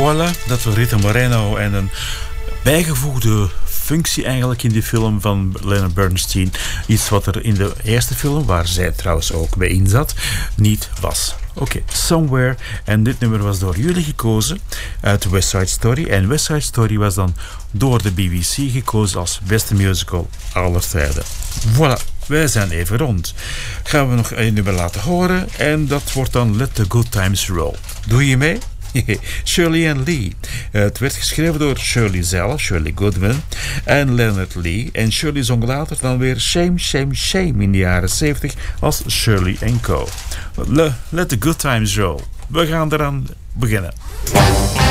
Voilà, dat was Rita Moreno en een bijgevoegde functie eigenlijk in die film van Leonard Bernstein. Iets wat er in de eerste film, waar zij trouwens ook bij in zat, niet was. Oké, Somewhere. En dit nummer was door jullie gekozen uit West Side Story. En West Side Story was dan door de BBC gekozen als beste musical aller tijden. Voilà, wij zijn even rond. Gaan we nog een nummer laten horen. En dat wordt dan Let the Good Times Roll. Doe je mee? Shirley and Lee. Het werd geschreven door Shirley zelf, Shirley Goodman en Leonard Lee. En Shirley zong later dan weer Shame, Shame, Shame in de jaren 70 als Shirley & Co. Let the good times roll. We gaan eraan beginnen.